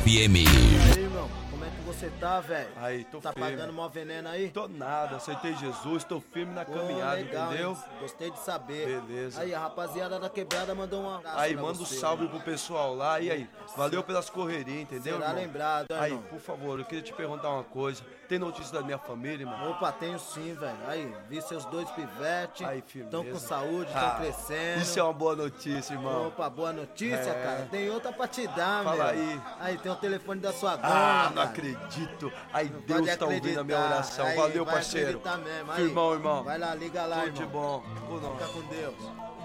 FM. E aí, irmão, como é que você tá, velho? Aí, tô Tá firme. pagando mó veneno aí? Tô nada, aceitei Jesus, tô firme na Pô, caminhada, legal, entendeu? hein? Gostei de saber. Beleza. Aí, a rapaziada da quebrada mandou um abraço Aí, pra manda um você, salve né? pro pessoal lá. E aí, valeu pelas correrias, entendeu, Será irmão? lembrado, Aí, irmão. por favor, eu queria te perguntar uma coisa. Tem notícia da minha família, irmão? Opa, tenho sim, velho. Aí, vi seus dois pivetes. Aí, firmeza. Tão com saúde, tão Ah, crescendo. Isso é uma boa notícia, irmão. Opa, boa notícia, É. cara. Tem outra pra te dar, Fala meu. aí. Aí, tem o telefone da sua dona, Ah, não cara. acredito. Aí, Não Deus pode tá ouvindo a minha acreditar. oração. Aí, Valeu, vai parceiro. acreditar mesmo. Aí, Firmão, irmão. Vai lá, liga lá, Tudo irmão. de bom. Por nós. Fica com Deus.